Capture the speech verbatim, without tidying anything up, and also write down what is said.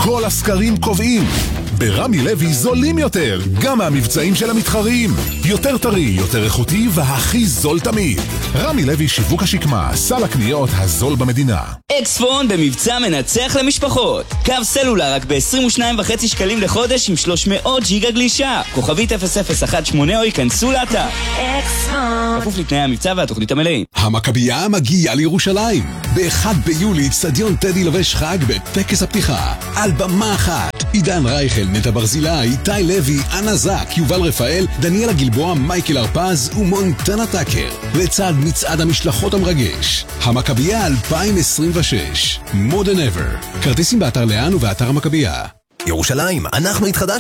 כל הסקרים קובעים. ברמי לוי זולים יותר, גם מהמבצעים של המתחרים. יותר טרי, יותר איכותי והכי זול תמיד. רמי לוי שיווק השקמה, סל הקניות הזול במדינה. אקספון במבצע מנצח למשפחות. קו סלולר רק ב-עשרים ושניים וחצי שקלים לחודש עם שלוש מאות ג'יגה גלישה. כוכבית אפס אפס אחת שמונה או ייכנסו לאתר. אקספון. כפוף לתנאי המבצע והתוכנית המלאים. המכבייה מגיעה לירושלים. ב-אחד ביולי אצטדיון טדי לובש חג בטקס הפתיחה. על במה אחת. עידן רייכל, נטע ברזילה, איתי לוי, אנה זק, יובל רפאל, דניאלה גלבוע, מייקל ארפז ומונטנה טאקר. לצד מצעד המשלחות המרגש. המכבייה אלפיים עשרים ושש. More than ever. כרטיסים באתר לאן ובאתר המכבייה. ירושלים, אנחנו התחדשנו.